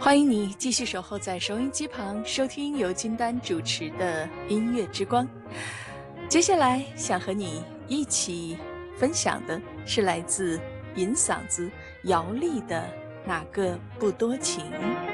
欢迎你继续守候在收音机旁，收听由金丹主持的音乐之光。接下来想和你一起分享的是来自银嗓子姚丽的《哪个不多情》。